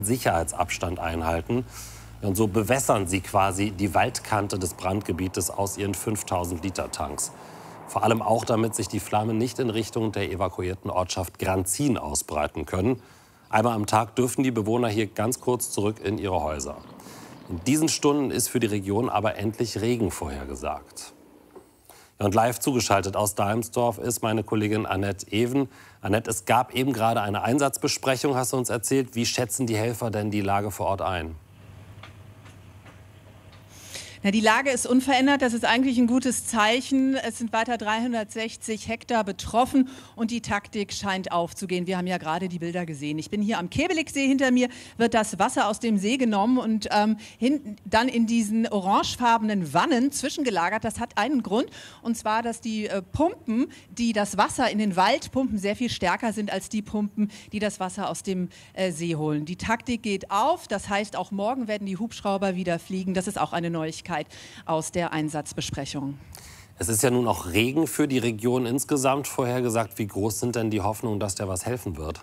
Sicherheitsabstand einhalten. Und so bewässern sie quasi die Waldkante des Brandgebietes aus ihren 5000-Liter-Tanks. Vor allem auch, damit sich die Flammen nicht in Richtung der evakuierten Ortschaft Granzin ausbreiten können. Einmal am Tag dürfen die Bewohner hier ganz kurz zurück in ihre Häuser. In diesen Stunden ist für die Region aber endlich Regen vorhergesagt. Und live zugeschaltet aus Daimsdorf ist meine Kollegin Annette Even. Annette, es gab eben gerade eine Einsatzbesprechung, hast du uns erzählt. Wie schätzen die Helfer denn die Lage vor Ort ein? Na, die Lage ist unverändert, das ist eigentlich ein gutes Zeichen. Es sind weiter 360 Hektar betroffen und die Taktik scheint aufzugehen. Wir haben ja gerade die Bilder gesehen. Ich bin hier am Kebeliksee, hinter mir wird das Wasser aus dem See genommen und dann in diesen orangefarbenen Wannen zwischengelagert. Das hat einen Grund, und zwar, dass die Pumpen, die das Wasser in den Wald pumpen, sehr viel stärker sind als die Pumpen, die das Wasser aus dem See holen. Die Taktik geht auf, das heißt, auch morgen werden die Hubschrauber wieder fliegen. Das ist auch eine Neuigkeit aus der Einsatzbesprechung. Es ist ja nun auch Regen für die Region insgesamt vorhergesagt. Wie groß sind denn die Hoffnungen, dass der was helfen wird?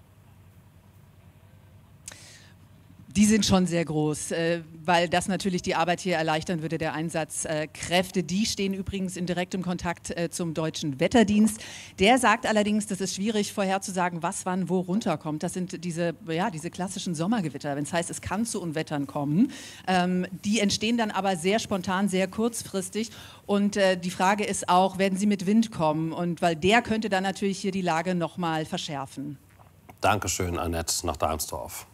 Die sind schon sehr groß, weil das natürlich die Arbeit hier erleichtern würde, der Einsatzkräfte. Die stehen übrigens in direktem Kontakt zum Deutschen Wetterdienst. Der sagt allerdings, das ist schwierig vorherzusagen, was wann wo runterkommt. Das sind diese klassischen Sommergewitter, wenn es heißt, es kann zu Unwettern kommen. Die entstehen dann aber sehr spontan, sehr kurzfristig. Und die Frage ist auch, werden sie mit Wind kommen? Und weil der könnte dann natürlich hier die Lage noch mal verschärfen. Dankeschön, Annette, nach Daimsdorf.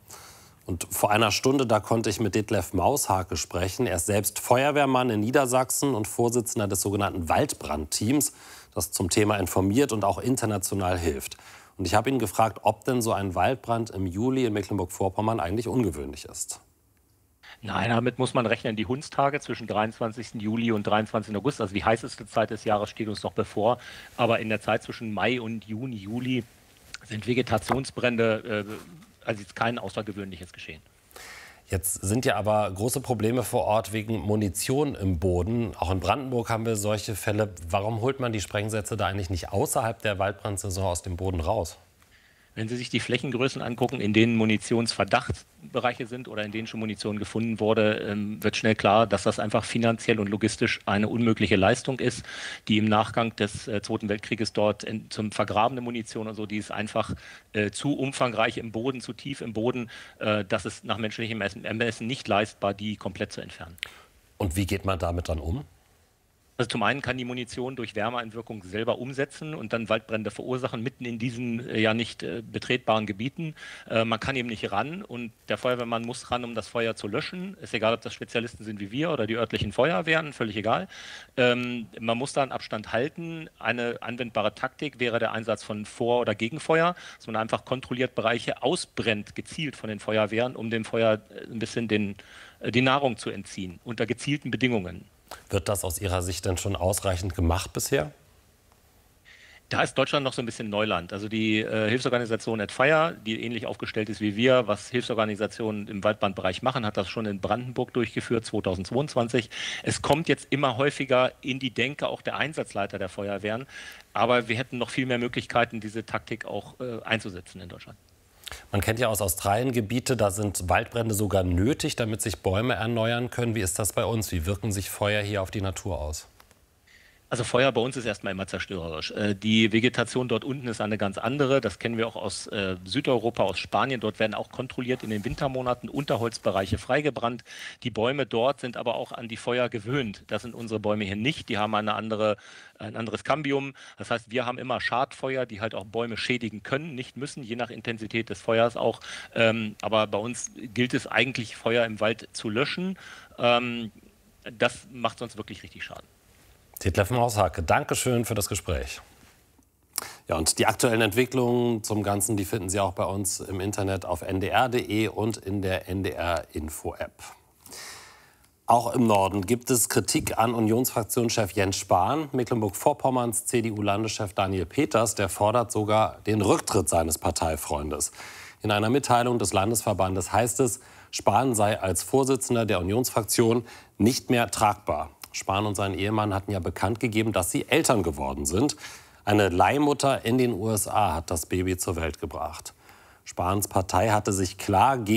Und vor einer Stunde, da konnte ich mit Detlef Maushake sprechen. Er ist selbst Feuerwehrmann in Niedersachsen und Vorsitzender des sogenannten Waldbrandteams, das zum Thema informiert und auch international hilft. Und ich habe ihn gefragt, ob denn so ein Waldbrand im Juli in Mecklenburg-Vorpommern eigentlich ungewöhnlich ist. Nein, damit muss man rechnen. Die Hundstage zwischen 23. Juli und 23. August, also die heißeste Zeit des Jahres, steht uns noch bevor. Aber in der Zeit zwischen Mai und Juni, Juli sind Vegetationsbrände also jetzt kein außergewöhnliches Geschehen. Jetzt sind ja aber große Probleme vor Ort wegen Munition im Boden. Auch in Brandenburg haben wir solche Fälle. Warum holt man die Sprengsätze da eigentlich nicht außerhalb der Waldbrandsaison aus dem Boden raus? Wenn Sie sich die Flächengrößen angucken, in denen Munitionsverdachtsbereiche sind oder in denen schon Munition gefunden wurde, wird schnell klar, dass das einfach finanziell und logistisch eine unmögliche Leistung ist, die im Nachgang des Zweiten Weltkrieges dort zum Vergrabene Munition und so, die ist einfach zu umfangreich im Boden, zu tief im Boden, dass es nach menschlichem Ermessen nicht leistbar, die komplett zu entfernen. Und wie geht man damit dann um? Also zum einen kann die Munition durch Wärmeeinwirkung selber umsetzen und dann Waldbrände verursachen, mitten in diesen ja nicht betretbaren Gebieten. Man kann eben nicht ran und der Feuerwehrmann muss ran, um das Feuer zu löschen. Ist egal, ob das Spezialisten sind wie wir oder die örtlichen Feuerwehren, völlig egal. Man muss da einen Abstand halten. Eine anwendbare Taktik wäre der Einsatz von Vor- oder Gegenfeuer, dass man einfach kontrolliert Bereiche ausbrennt, gezielt von den Feuerwehren, um dem Feuer ein bisschen die Nahrung zu entziehen, unter gezielten Bedingungen. Wird das aus Ihrer Sicht denn schon ausreichend gemacht bisher? Da ist Deutschland noch so ein bisschen Neuland. Also die Hilfsorganisation AdFire, die ähnlich aufgestellt ist wie wir, was Hilfsorganisationen im Waldbrandbereich machen, hat das schon in Brandenburg durchgeführt, 2022. Es kommt jetzt immer häufiger in die Denke auch der Einsatzleiter der Feuerwehren. Aber wir hätten noch viel mehr Möglichkeiten, diese Taktik auch einzusetzen in Deutschland. Man kennt ja aus Australien Gebiete, da sind Waldbrände sogar nötig, damit sich Bäume erneuern können. Wie ist das bei uns? Wie wirken sich Feuer hier auf die Natur aus? Also Feuer bei uns ist erstmal immer zerstörerisch. Die Vegetation dort unten ist eine ganz andere. Das kennen wir auch aus Südeuropa, aus Spanien. Dort werden auch kontrolliert in den Wintermonaten Unterholzbereiche freigebrannt. Die Bäume dort sind aber auch an die Feuer gewöhnt. Das sind unsere Bäume hier nicht. Die haben ein anderes Cambium. Das heißt, wir haben immer Schadfeuer, die halt auch Bäume schädigen können, nicht müssen, je nach Intensität des Feuers auch. Aber bei uns gilt es eigentlich, Feuer im Wald zu löschen. Das macht sonst wirklich richtig Schaden. Detlef Maushake, Dankeschön für das Gespräch. Ja, und die aktuellen Entwicklungen zum Ganzen, die finden Sie auch bei uns im Internet auf ndr.de und in der NDR-Info-App. Auch im Norden gibt es Kritik an Unionsfraktionschef Jens Spahn. Mecklenburg-Vorpommerns CDU-Landeschef Daniel Peters, der fordert sogar den Rücktritt seines Parteifreundes. In einer Mitteilung des Landesverbandes heißt es, Spahn sei als Vorsitzender der Unionsfraktion nicht mehr tragbar. Spahn und sein Ehemann hatten ja bekannt gegeben, dass sie Eltern geworden sind. Eine Leihmutter in den USA hat das Baby zur Welt gebracht. Spahns Partei hatte sich klar